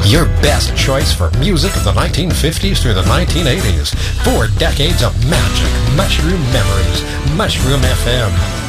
Your best choice for music of the 1950s through the 1980s. 4 decades of magic, mushroom memories. Mushroom FM.